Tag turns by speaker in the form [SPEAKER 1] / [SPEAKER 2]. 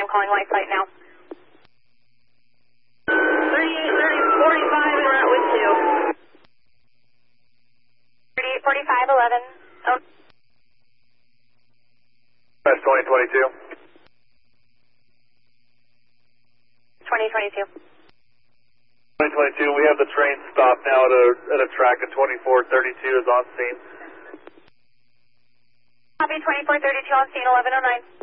[SPEAKER 1] I'm calling light flight now.
[SPEAKER 2] 38, 45 and route with
[SPEAKER 1] 38, 45, 11. Oh.
[SPEAKER 3] That's 2022.
[SPEAKER 1] 2022.
[SPEAKER 3] 2022, we have the train stopped now at a track at 2432 is on scene.
[SPEAKER 1] Copy 2432 on scene 1109.